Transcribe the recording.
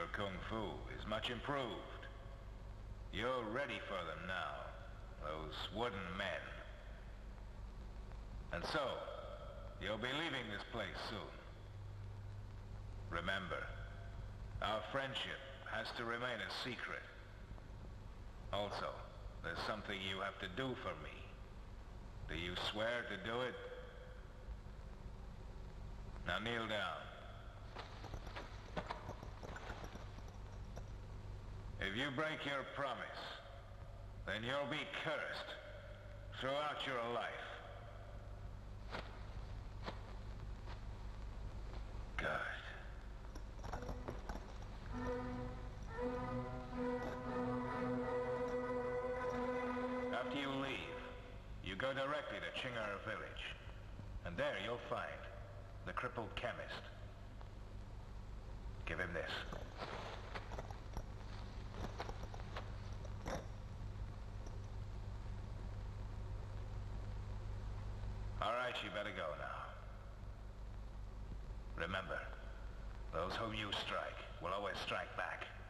Your kung fu is much improved. You're ready for them now, those wooden men. And so, you'll be leaving this place soon. Remember, our friendship has to remain a secret. Also, there's something you have to do for me. Do you swear to do it? Now kneel down. If you break your promise, then you'll be cursed throughout your life. Good. After you leave, you go directly to Chingar village. And there you'll find the crippled chemist. Give him this. All right, you better go now. Remember, those whom you strike will always strike back.